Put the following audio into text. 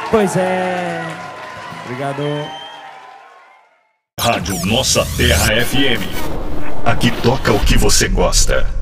Pois é. Obrigado. Rádio Nossa Terra FM. Aqui toca o que você gosta.